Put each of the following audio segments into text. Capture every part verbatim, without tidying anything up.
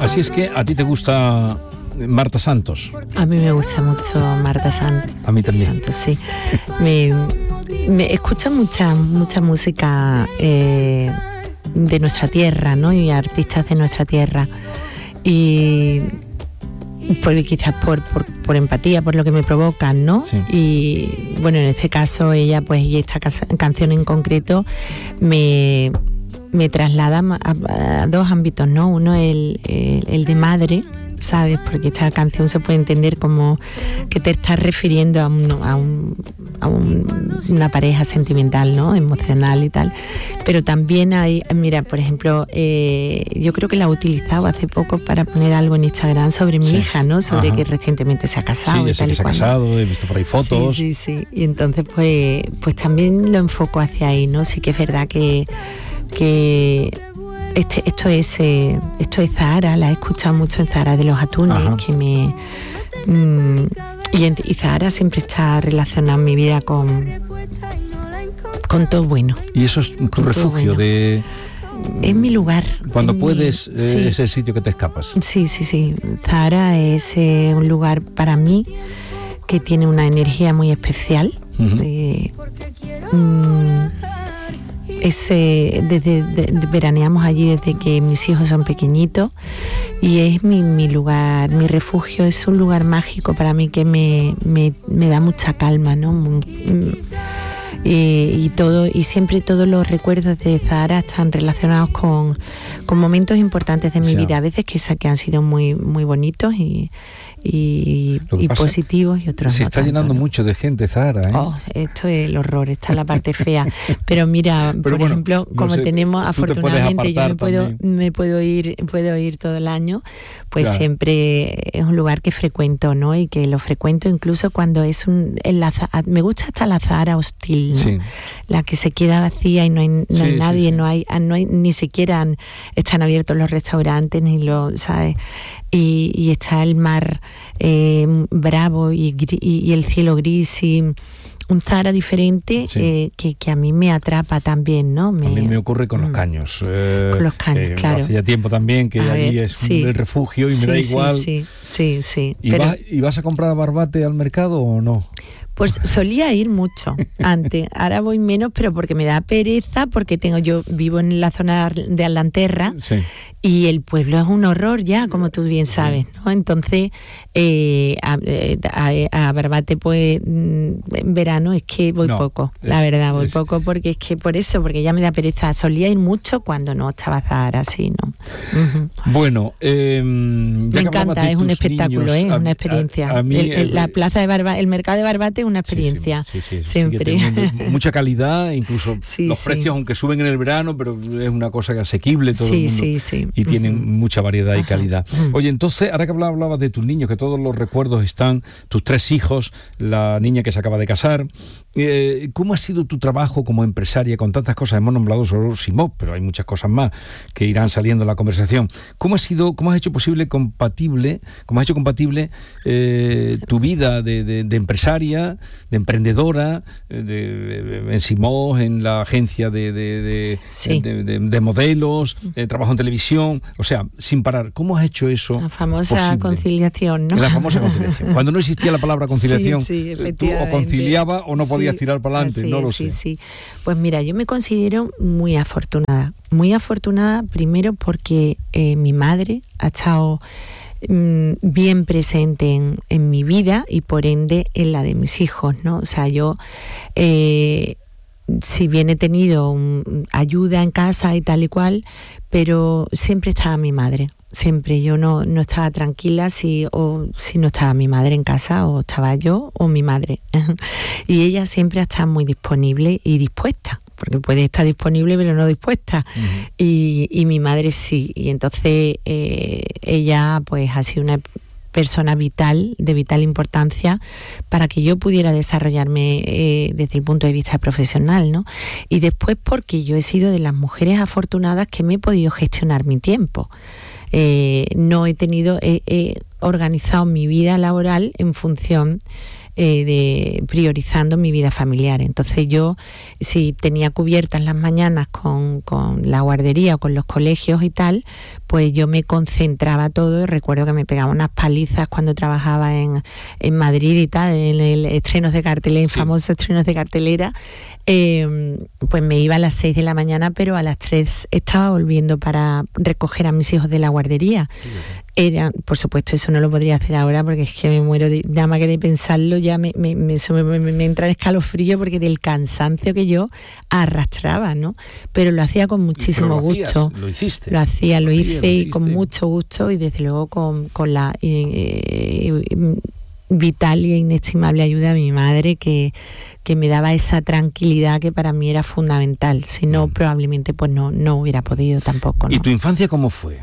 Así es que a ti te gusta Marta Santos. A mí me gusta mucho Marta Santos. A mí también. Santos, sí. me, me escucho mucha, mucha música eh, de nuestra tierra, ¿no? Y artistas de nuestra tierra. Y porque quizás por, por, por empatía, por lo que me provocan, ¿no? Sí. Y bueno, en este caso ella, pues, y esta casa, canción en concreto me, me traslada a, a dos ámbitos, ¿no? Uno el, el, el de madre, ¿sabes? Porque esta canción se puede entender como que te estás refiriendo a, un, a, un, a un, una pareja sentimental, ¿no? Emocional y tal. Pero también hay, mira, por ejemplo, eh, yo creo que la he utilizado hace poco para poner algo en Instagram sobre mi sí. hija, ¿no? Sobre Ajá. que recientemente se ha casado. Sí, y sé tal que y se ha cual. casado, he visto por ahí fotos. Sí, sí, sí. Y entonces, pues, pues también lo enfoco hacia ahí, ¿no? Sí que es verdad que, que Este, esto es eh, esto es Zahara, la he escuchado mucho en Zahara de los Atunes. Ajá. Que me mmm, y, en, y Zahara siempre está relacionada en mi vida con con todo bueno. Y eso es tu refugio bueno. de es mi lugar. Cuando puedes, mi, eh, sí. es el sitio que te escapas. Sí, sí, sí. Zahara es eh, un lugar para mí que tiene una energía muy especial. Uh-huh. eh, mmm, Es, eh, desde de, de, veraneamos allí desde que mis hijos son pequeñitos y es mi, mi lugar, mi refugio, es un lugar mágico para mí que me, me, me da mucha calma, ¿no? Y, y todo y siempre todos los recuerdos de Zahara están relacionados con, con momentos importantes de mi sí. vida, a veces que, que han sido muy, muy bonitos y y, y positivos y otros se no está tanto, llenando ¿no? mucho de gente Zahara, ¿eh? Oh, esto es el horror, esta es la parte fea. Pero mira, Pero por bueno, ejemplo, no como sé, tenemos afortunadamente, yo me puedo, me puedo ir, puedo ir todo el año, pues claro. Siempre es un lugar que frecuento, ¿no? Y que lo frecuento incluso cuando es un en la, me gusta hasta la Zahara hostil, ¿no? Sí. La que se queda vacía y no hay, no sí, hay nadie, sí, sí. no hay, no hay ni siquiera están abiertos los restaurantes ni lo, ¿sabes? Y, y está el mar eh, bravo y, y, y el cielo gris y un Zahara diferente sí. eh, que, que a mí me atrapa también, ¿no? Me, a mí me ocurre con los caños. Eh, con los caños, eh, claro. Hacía tiempo también que a allí ver, es sí. el refugio y sí, me da igual. Sí, sí, sí. sí. ¿Y, Pero, vas, ¿Y vas a comprar barbate al mercado o no? Pues solía ir mucho antes, ahora voy menos, pero porque me da pereza, porque tengo yo vivo en la zona de Aldanterra sí. y el pueblo es un horror ya, como tú bien sabes, ¿no? Entonces eh, a, a, a Barbate pues en verano es que voy no, poco, es, la verdad, voy es... poco porque es que por eso, porque ya me da pereza. Solía ir mucho cuando no estaba Zahara, así, ¿no? Uh-huh. Bueno, eh, me encanta, es un espectáculo, niños, ¿eh? Es una experiencia. A, a mí, el, el, la plaza de Barbate, el mercado de Barbate es una experiencia. Sí, sí, sí, sí, siempre. Sí, mucha calidad, incluso sí, los sí. precios, aunque suben en el verano, pero es una cosa asequible todo sí, el mundo sí, sí. y tienen uh-huh. mucha variedad y Ajá. calidad. Uh-huh. Oye, entonces, ahora que hablabas de tus niños, que todos los recuerdos están, tus tres hijos, la niña que se acaba de casar, eh, ¿cómo ha sido tu trabajo como empresaria con tantas cosas? Hemos nombrado solo Simó, pero hay muchas cosas más que irán saliendo en la conversación. ¿Cómo ha sido, cómo has hecho posible compatible, cómo has hecho compatible eh, tu vida de, de, de empresaria, de emprendedora, de, de, en Simó, en la agencia de, de, de, sí. de, de, de modelos, de trabajo en televisión, o sea, sin parar? ¿Cómo has hecho eso? La famosa posible? conciliación, ¿no? La famosa conciliación. Cuando no existía la palabra conciliación, sí, sí, tú o conciliabas o no podías sí, tirar para adelante, no lo sí, sé. Sí, sí. Pues mira, yo me considero muy afortunada. Muy afortunada primero porque eh, mi madre ha estado mmm, bien presente en, en mi vida y por ende en la de mis hijos, ¿no? O sea, yo... Eh, si bien he tenido un, ayuda en casa y tal y cual, pero siempre estaba mi madre. Siempre yo no, no estaba tranquila si, o, si no estaba mi madre en casa, o estaba yo o mi madre. Y ella siempre está muy disponible y dispuesta, porque puede estar disponible pero no dispuesta. Uh-huh. y, y mi madre sí. Y entonces eh, ella pues ha sido una persona vital, de vital importancia para que yo pudiera desarrollarme eh, desde el punto de vista profesional, ¿no? Y después porque yo he sido de las mujeres afortunadas que me he podido gestionar mi tiempo. Eh, no he tenido, he, he organizado mi vida laboral en función eh, de priorizando mi vida familiar. Entonces yo, si tenía cubiertas las mañanas con, con la guardería o con los colegios y tal, pues yo me concentraba todo. Recuerdo que me pegaba unas palizas cuando trabajaba en, en Madrid y tal, en el estrenos de cartelera, en sí. famosos estrenos de cartelera. Eh, pues me iba a las seis de la mañana, pero a las tres estaba volviendo para recoger a mis hijos de la guardería. Sí, Era, por supuesto, eso no lo podría hacer ahora porque es que me muero de, nada más que de pensarlo ya me, me, me, me, me entra el escalofrío porque del cansancio que yo arrastraba, ¿no? Pero lo hacía con muchísimo lo gusto. Hacías, lo hiciste. Lo hacía, lo, lo hice hacía, lo y con mucho gusto y desde luego con, con la eh, eh, vital e inestimable ayuda de mi madre que, que me daba esa tranquilidad que para mí era fundamental. Si no, mm. probablemente pues no, no hubiera podido tampoco, ¿no? ¿Y tu infancia cómo fue?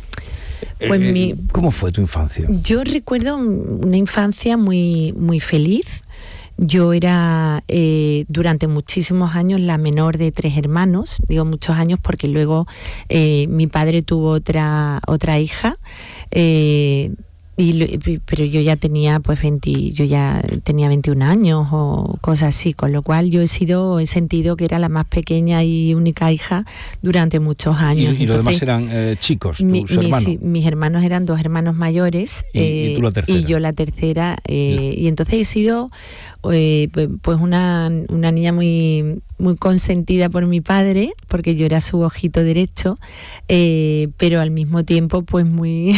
Pues eh, mi, ¿Cómo fue tu infancia? Yo recuerdo una infancia muy, muy feliz. Yo era eh, durante muchísimos años la menor de tres hermanos, digo muchos años porque luego eh, mi padre tuvo otra, otra hija, eh, y, pero yo ya tenía pues veinte, yo ya tenía veintiún años o cosas así, con lo cual yo he sido he sentido que era la más pequeña y única hija durante muchos años. Y, y los demás eran eh, chicos, tus mi, hermanos. Mis, mis hermanos eran dos hermanos mayores y, eh, y, tú la tercera. y yo la tercera eh, y entonces he sido eh, pues una, una niña muy muy consentida por mi padre porque yo era su ojito derecho, eh, pero al mismo tiempo pues muy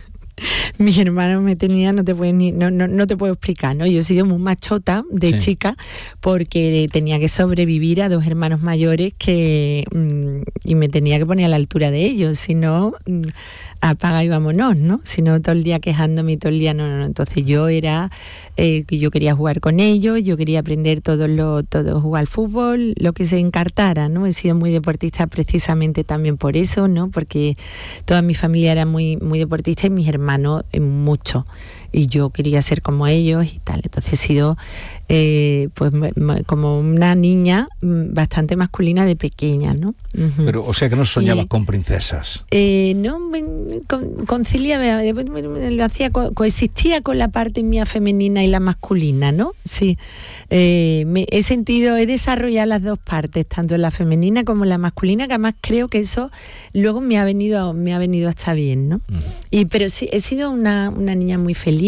mis hermanos me tenían, no te puedes ni, no, no, no te puedo explicar, ¿no? Yo he sido muy machota de sí. chica porque tenía que sobrevivir a dos hermanos mayores que mmm, y me tenía que poner a la altura de ellos, si no mmm, apaga y vámonos, ¿no? Si no todo el día quejándome y todo el día no, no, no. Entonces yo era eh, que yo quería jugar con ellos, yo quería aprender todo lo, todo jugar al fútbol, lo que se encartara, ¿no? He sido muy deportista precisamente también por eso, ¿no? Porque toda mi familia era muy, muy deportista y mis hermanos eh, mucho. Y yo quería ser como ellos y tal. Entonces he sido eh, pues como una niña bastante masculina de pequeña, ¿no? Uh-huh. Pero, o sea que no soñabas y, con princesas. Eh, no, con, conciliaba, lo hacía, co- coexistía con la parte mía femenina y la masculina, ¿no? Sí. Eh, me, he sentido, he desarrollado las dos partes, tanto la femenina como la masculina, que además creo que eso luego me ha venido, me ha venido hasta bien, ¿no? Uh-huh. Y, pero sí, he sido una, una niña muy feliz.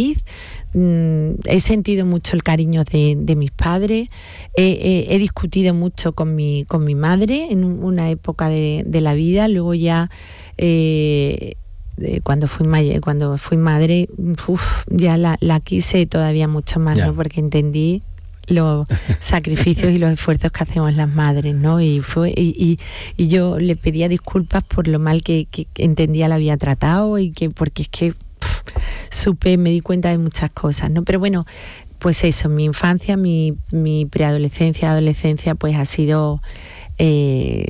Mm, he sentido mucho el cariño de, de mis padres, he, he, he discutido mucho con mi, con mi madre en una época de, de la vida, luego ya eh, de, cuando, fui ma- cuando fui madre, uf, ya la, la quise todavía mucho más, yeah. ¿no? Porque entendí los sacrificios y los esfuerzos que hacemos las madres, ¿no? Y fue y, y, y yo le pedía disculpas por lo mal que, que entendía la había tratado y que porque es que supe, me di cuenta de muchas cosas, ¿no? Pero bueno, pues eso, mi infancia, mi, mi preadolescencia, adolescencia, pues ha sido eh,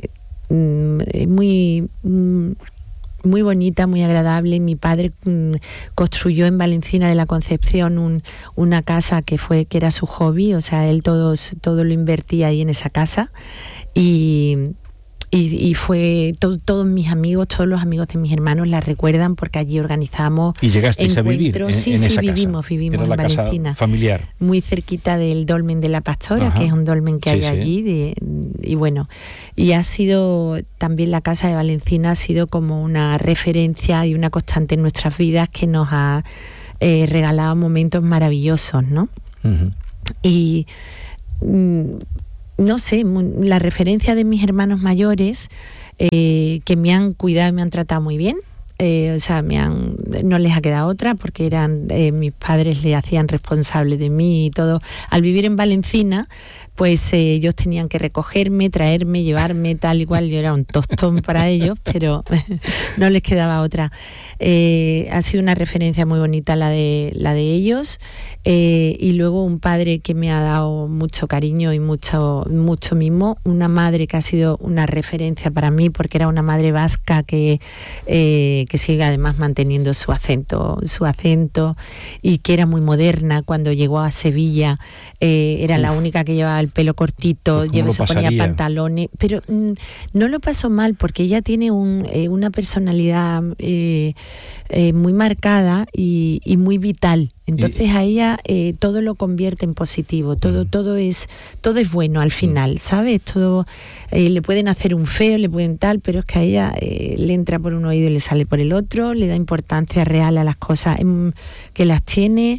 muy, muy bonita, muy agradable. Mi padre mmm, construyó en Valencina de la Concepción un, una casa que fue que era su hobby, o sea, él todo, todo lo invertía ahí en esa casa y Y, y fue todo, todos mis amigos, todos los amigos de mis hermanos la recuerdan porque allí organizamos ¿Y llegasteis a vivir en, sí, en sí, esa vivimos, casa? vivimos Era en la Valencina, casa familiar, muy cerquita del Dolmen de la Pastora. Ajá. Que es un dolmen que sí, hay sí. allí de, y bueno, y ha sido también la casa de Valencina ha sido como una referencia y una constante en nuestras vidas que nos ha eh, regalado momentos maravillosos, ¿no? Uh-huh. Y mm, no sé, la referencia de mis hermanos mayores eh, que me han cuidado y me han tratado muy bien. Eh, o sea, me han, no les ha quedado otra porque eran eh, mis padres le hacían responsable de mí y todo. Al vivir en Valencina, pues eh, ellos tenían que recogerme, traerme, llevarme, tal y cual. Yo era un tostón para ellos, pero no les quedaba otra. Eh, ha sido una referencia muy bonita la de, la de ellos. Eh, y luego un padre que me ha dado mucho cariño y mucho, mucho mimo. Una madre que ha sido una referencia para mí porque era una madre vasca que... Eh, eh, que sigue además manteniendo su acento, su acento, y que era muy moderna. Cuando llegó a Sevilla eh, era Uf. la única que llevaba el pelo cortito, pues lleva, se ponía pantalones, pero mm, no lo pasó mal porque ella tiene un, eh, una personalidad eh, eh, muy marcada y, y muy vital. Entonces a ella eh, todo lo convierte en positivo, todo, todo es, todo es bueno al final, ¿sabes? Todo eh, le pueden hacer un feo, le pueden tal, pero es que a ella eh, le entra por un oído y le sale por el otro, le da importancia real a las cosas eh, que las tiene,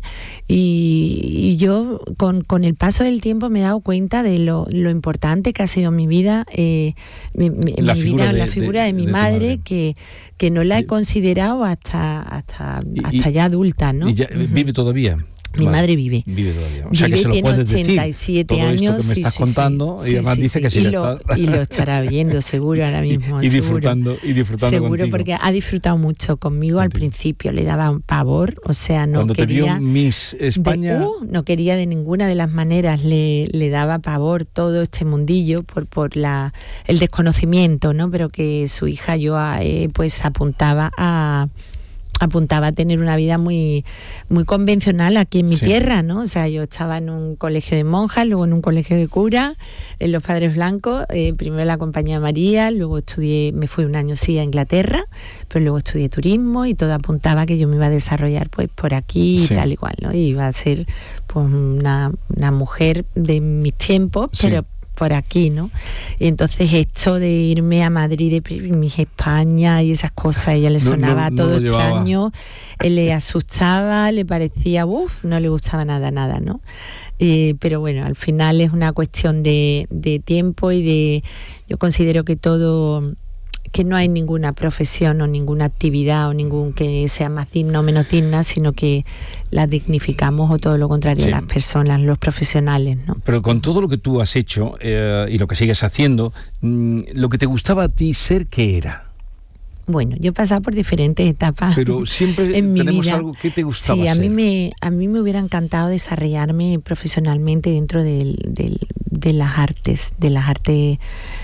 y, y yo con, con el paso del tiempo me he dado cuenta de lo, lo importante que ha sido mi vida, eh, mi, mi, la mi figura, vida, de, la figura de, de mi de madre, madre, que, que no la he considerado hasta, hasta, y, hasta ya adulta, ¿no? Y ya, uh-huh. ¿Vive todavía? Mi vale. madre vive. Vive todavía. O sea, vive, que se lo tiene puedes ochenta y siete decir. años. Todo esto que me sí, estás sí, contando, sí, y además sí, dice sí. que sí y le lo, está... y lo estará viendo, seguro, ahora mismo. y seguro. disfrutando, y disfrutando Seguro, contigo. porque ha disfrutado mucho conmigo. Al principio le daba un pavor, o sea, no Cuando quería... Cuando te vio Miss España... De, uh, no quería de ninguna de las maneras, le, le daba pavor todo este mundillo por, por la, el desconocimiento, ¿no? Pero que su hija, yo, eh, pues apuntaba a... apuntaba a tener una vida muy muy convencional aquí en mi sí. tierra, ¿no? O sea, yo estaba en un colegio de monjas, luego en un colegio de cura, en los Padres Blancos, eh, primero en la Compañía de María, luego estudié, me fui un año sí a Inglaterra, pero luego estudié turismo, y todo apuntaba que yo me iba a desarrollar pues por aquí sí. y tal y cual, ¿no? Y iba a ser pues una, una mujer de mis tiempos, sí. pero por aquí, ¿no? Y entonces esto de irme a Madrid, de Miss España y esas cosas, ella le sonaba no, no, todo no extraño, él le asustaba, le parecía, uff, no le gustaba nada, nada, ¿no? Eh, pero bueno, al final es una cuestión de, de tiempo y de, yo considero que todo, que no hay ninguna profesión o ninguna actividad o ningún que sea más digna o menos digna, sino que la dignificamos, o todo lo contrario, sí. las personas, los profesionales, ¿no? Pero con todo lo que tú has hecho eh, y lo que sigues haciendo, mmm, lo que te gustaba a ti ser, ¿qué era? Bueno, yo he pasado por diferentes etapas. Pero siempre en tenemos mi vida. Algo que te gustaba sí, a ser. mí me a mí me hubiera encantado desarrollarme profesionalmente dentro del, del, de las artes, de las artes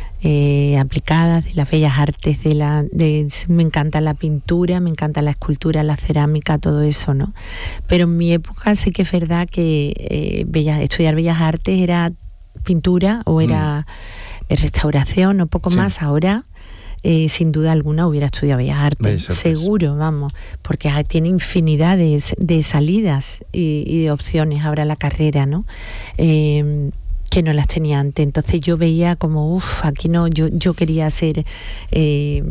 Eh, aplicadas, de las bellas artes, de la, de, me encanta la pintura, me encanta la escultura, la cerámica, todo eso, ¿no? Pero en mi época sí que es verdad que eh, bellas, estudiar bellas artes era pintura o era mm. restauración o poco sí. más. Ahora eh, sin duda alguna hubiera estudiado bellas artes, seguro, vamos, porque hay, tiene infinidad de, de salidas y, y de opciones ahora la carrera, ¿no? Eh, que no las tenía antes. Entonces yo veía como, uff, aquí no, yo, yo quería ser, eh,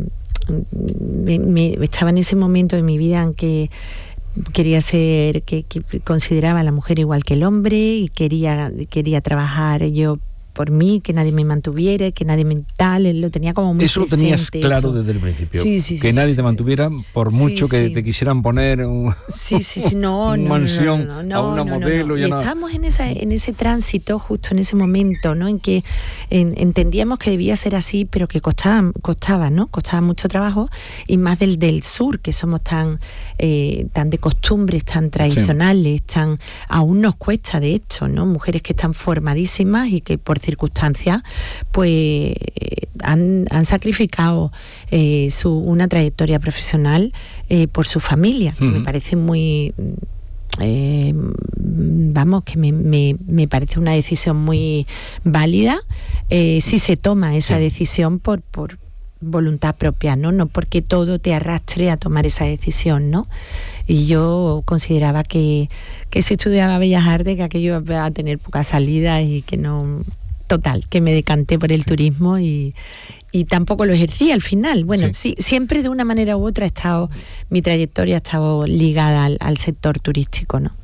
me, me, estaba en ese momento de mi vida en que quería ser, que, que consideraba a la mujer igual que el hombre, y quería, quería trabajar yo por mí, que nadie me mantuviera, que nadie me tal, lo tenía como muy eso presente. Lo tenías claro eso. Desde el principio, sí, sí, que sí, nadie sí, te mantuviera sí. por mucho sí, que sí. te quisieran poner un, sí, sí, sí. No, un no, mansión no, no, no, a una no, modelo. No, no. Y, y una... estábamos en, esa, en ese tránsito, justo en ese momento, ¿no? En que en, entendíamos que debía ser así, pero que costaba, costaba, ¿no? Costaba mucho trabajo, y más del, del sur, que somos tan, eh, tan de costumbres, tan tradicionales, sí. tan aún nos cuesta, de hecho, ¿no? Mujeres que están formadísimas y que por circunstancias, pues Han, han sacrificado eh, su, una trayectoria profesional eh, por su familia, que uh-huh. me parece muy, eh, vamos, que me, me, me parece una decisión muy válida, eh, si se toma esa sí. decisión por, por voluntad propia, ¿no? No porque todo te arrastre a tomar esa decisión, ¿no? Y yo consideraba que, que si estudiaba Bellas Artes, que aquello iba a tener poca salida y que no... Total, que me decanté por el sí. turismo y, y tampoco lo ejercí al final. Bueno, sí. sí, siempre de una manera u otra ha estado, mi trayectoria ha estado ligada al, al sector turístico, ¿no?